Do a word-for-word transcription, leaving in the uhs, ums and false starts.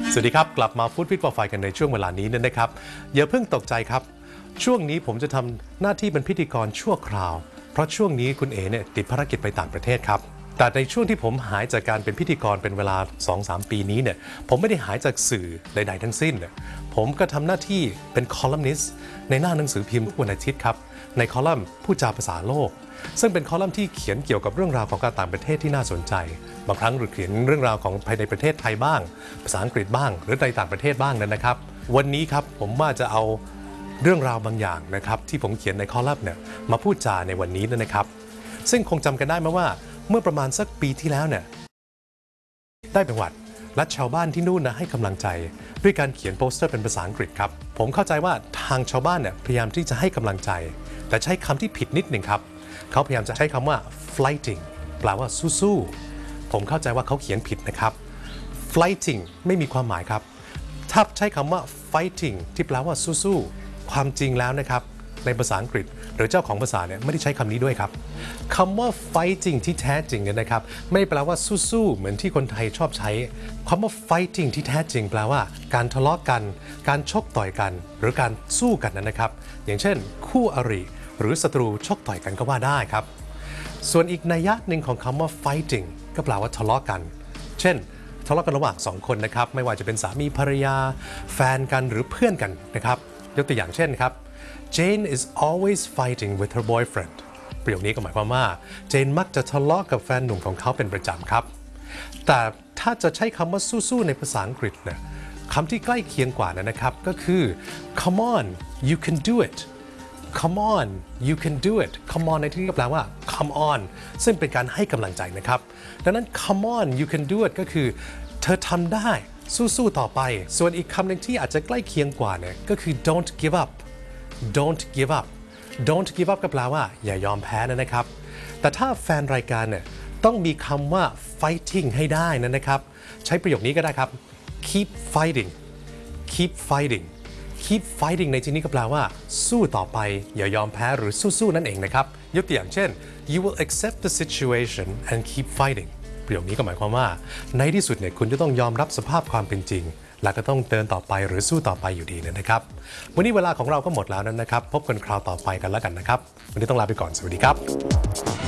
สวัสดีครับกลับมาฟู้ดฟิตโปรไฟล์กันในช่วงเวลานี้นะครับอย่าเพิ่งตกใจครับช่วงนี้ผมจะทำหน้าที่เป็นพิธีกรชั่วคราวเพราะช่วงนี้คุณเอ๋เนี่ยติดภารกิจไปต่างประเทศครับแต่ในช่วงที่ผมหายจากการเป็นพิธีกรเป็นเวลา สองถึงสาม ปีนี้เนี่ยผมไม่ได้หายจากสื่อใดๆทั้งสิ้นเนี่ยผมก็ทำหน้าที่เป็นคอลัมนิสต์ในหน้าหนังสือพิมพ์ทุกวันอาทิตย์ครับในคอลัมน์ผู้จาภาษาโลกซึ่งเป็นคอลัมน์ที่เขียนเกี่ยวกับเรื่องราวของการต่างประเทศที่น่าสนใจบางครั้งหรือเขียนเรื่องราวของภายในประเทศไทยบ้างภาษาอังกฤษบ้างหรือในต่างประเทศบ้างนั้นนะครับวันนี้ครับผมว่าจะเอาเรื่องราวบางอย่างนะครับที่ผมเขียนในคอลัมน์เนี่ยมาพูดจาในวันนี้นะครับซึ่งคงจำกันได้ไหมว่าเมื่อประมาณสักปีที่แล้วเนี่ยได้จังหวัดและชาวบ้านที่นู่นนะให้กำลังใจด้วยการเขียนโปสเตอร์เป็นภาษาอังกฤษครับผมเข้าใจว่าทางชาวบ้านเนี่ยพยายามที่จะให้กำลังใจแต่ใช้คำที่ผิดนิดหนึ่งครับเขาพยายามจะใช้คำว่า fighting แปลว่าสู้ๆผมเข้าใจว่าเขาเขียนผิดนะครับ fighting ไม่มีความหมายครับถ้าใช้คำว่า fighting ที่แปลว่าสู้ๆความจริงแล้วนะครับในภาษาอังกฤษหรือเจ้าของภาษาเนี่ยไม่ได้ใช้คำนี้ด้วยครับคำว่า fighting ที่แท้จริงเนี่ยนะครับไม่ได้แปลว่าสู้ๆเหมือนที่คนไทยชอบใช้คำว่า fighting ที่แท้จริงแปลว่าการทะเลาะกันการชกต่อยกันหรือการสู้กันนะครับอย่างเช่นคู่อริหรือศัตรูชกต่อยกันก็ว่าได้ครับส่วนอีกนัยยะหนึ่งของคำว่า fighting ก็แปลว่าทะเลาะกันเช่นทะเลาะกันระหว่างสองคนนะครับไม่ว่าจะเป็นสามีภรรยาแฟนกันหรือเพื่อนกันนะครับยกตัวอย่างเช่นครับ Jane is always fighting with her boyfriend ประโยคนี้ก็หมายความว่าเจนมักจะทะเลาะกับแฟนหนุ่มของเขาเป็นประจำครับแต่ถ้าจะใช้คำว่าสู้ๆในภาษาอังกฤษเนี่ยคำที่ใกล้เคียงกว่านะครับก็คือ come on you can do it come on you can do it come on ในที่นี้ก็แปลว่า come on ซึ่งเป็นการให้กำลังใจนะครับดังนั้น come on you can do it ก็คือเธอทำได้สู้ๆต่อไปส่วนอีกคำหนึ่งที่อาจจะใกล้เคียงกว่าเนี่ยก็คือ don't give up don't give up don't give up ก็แปลว่าอย่ายอมแพ้นะครับแต่ถ้าแฟนรายการเนี่ยต้องมีคำว่า fighting ให้ได้นะครับใช้ประโยคนี้ก็ได้ครับ keep fighting keep fighting keep fighting ในที่นี้ก็แปลว่าสู้ต่อไปอย่ายอมแพ้หรือสู้ๆนั่นเองนะครับยกตัวอย่างเช่น you will accept the situation and keep fighting ประโยคนี้ก็หมายความว่าในที่สุดเนี่ยคุณจะต้องยอมรับสภาพความเป็นจริงและก็ต้องเดินต่อไปหรือสู้ต่อไปอยู่ดีนะครับวันนี้เวลาของเราก็หมดแล้วนะครับพบกันคราวต่อไปกันแล้วกันนะครับวันนี้ต้องลาไปก่อนสวัสดีครับ